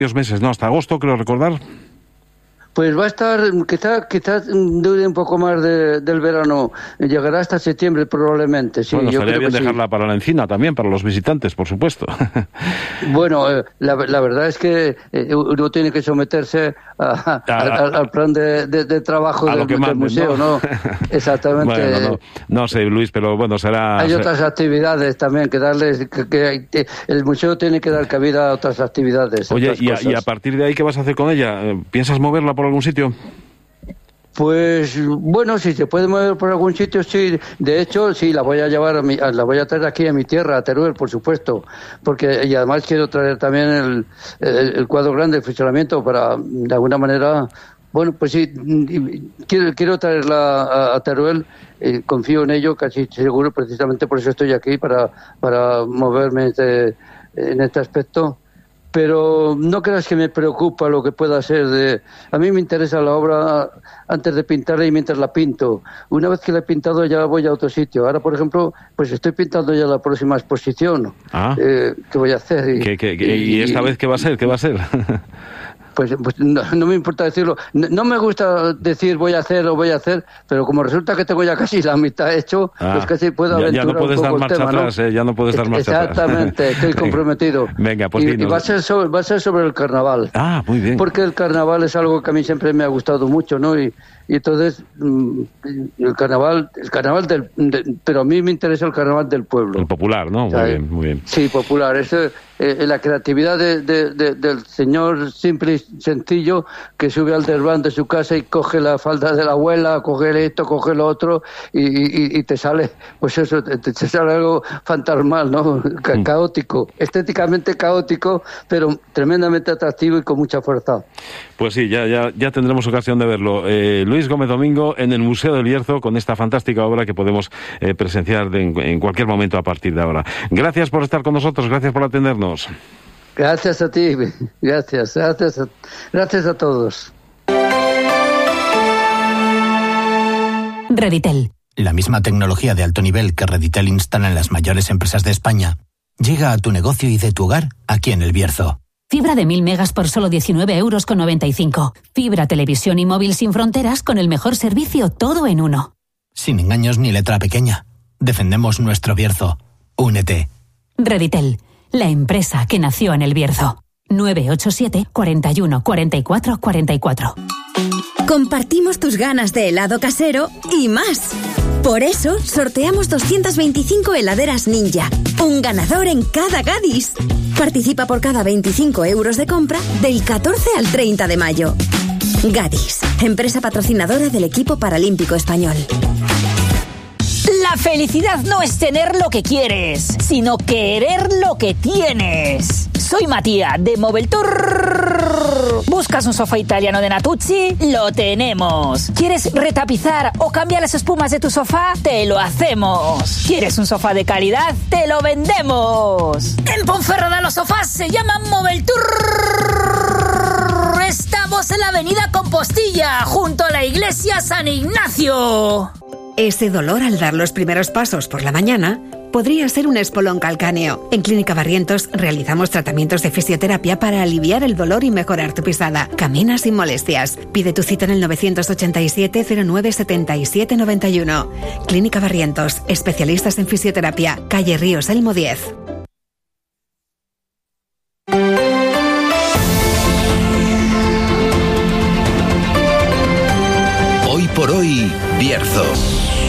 varios meses, ¿no? Hasta agosto, creo recordar. Pues va a estar, quizás dure un poco más del verano, llegará hasta septiembre probablemente. Sí, bueno, yo estaría creo bien que dejarla para la encina también, para los visitantes, por supuesto. Bueno, la verdad es que uno tiene que someterse al plan de trabajo del museo, ¿no? Exactamente. Bueno, no sé, Luis, pero bueno, será... Hay otras actividades también que darles, que el museo tiene que dar cabida a otras actividades. Oye, otras y a partir de ahí, ¿qué vas a hacer con ella? ¿Piensas moverla por algún sitio? Pues bueno, si se puede mover por algún sitio, sí. De hecho, sí, la voy a llevar la voy a traer aquí a mi tierra, a Teruel, por supuesto, y además quiero traer también el cuadro grande, el funcionamiento, para de alguna manera, bueno, pues sí, quiero traerla a Teruel. Confío en ello, casi seguro, precisamente por eso estoy aquí, para moverme en este aspecto. Pero no creas que me preocupa lo que pueda ser a mí me interesa la obra antes de pintarla y mientras la pinto. Una vez que la he pintado ya voy a otro sitio. Ahora, por ejemplo, pues estoy pintando ya la próxima exposición. ¿Qué voy a hacer? ¿Y esta vez qué va a ser? ¿Qué va a ser? Pues no me importa decirlo. No me gusta decir voy a hacer, pero como resulta que tengo ya casi la mitad hecho, pues casi puedo aventurar ya no puedes un poco dar marcha atrás, ¿no? Ya no puedes dar marcha atrás. Exactamente, estoy comprometido. Venga, pues y va a ser sobre el carnaval. Muy bien. Porque el carnaval es algo que a mí siempre me ha gustado mucho, ¿no? Y entonces el carnaval pero a mí me interesa el carnaval del pueblo. El popular, ¿no? Muy bien. Sí, popular. La creatividad del señor simple y sencillo que sube al desván de su casa y coge la falda de la abuela, coge esto, coge lo otro y te sale, pues eso, te sale algo fantasmal, ¿no? Caótico, estéticamente caótico, pero tremendamente atractivo y con mucha fuerza. Pues sí, ya tendremos ocasión de verlo. Luis Gómez Domingo en el Museo del Bierzo con esta fantástica obra que podemos presenciar en cualquier momento a partir de ahora. Gracias por estar con nosotros, gracias por atendernos. Gracias a ti, gracias a todos. Reditel. La misma tecnología de alto nivel que Reditel instala en las mayores empresas de España llega a tu negocio y de tu hogar aquí en El Bierzo. Fibra de 1000 megas por solo 19,95 €. Fibra, televisión y móvil sin fronteras con el mejor servicio, todo en uno. Sin engaños ni letra pequeña. Defendemos nuestro Bierzo. Únete. Reditel, la empresa que nació en El Bierzo. 987 41 44 44. Compartimos tus ganas de helado casero y más. Por eso, sorteamos 225 heladeras Ninja. Un ganador en cada Gadis. Participa por cada 25 € de compra del 14 al 30 de mayo. Gadis, empresa patrocinadora del equipo paralímpico español. La felicidad no es tener lo que quieres, sino querer lo que tienes. Soy Matías de Moveltour. ¿Buscas un sofá italiano de Natuzzi? Lo tenemos. ¿Quieres retapizar o cambiar las espumas de tu sofá? Te lo hacemos. ¿Quieres un sofá de calidad? ¡Te lo vendemos! En Ponferrada los sofás se llaman Moveltour. Estamos en la avenida Compostilla, junto a la iglesia San Ignacio. Ese dolor al dar los primeros pasos por la mañana podría ser un espolón calcáneo. En Clínica Barrientos realizamos tratamientos de fisioterapia para aliviar el dolor y mejorar tu pisada. Camina sin molestias. Pide tu cita en el 987 09 77 91. Clínica Barrientos, especialistas en fisioterapia. Calle Ríos Elmo 10. Hoy por hoy, Bierzo.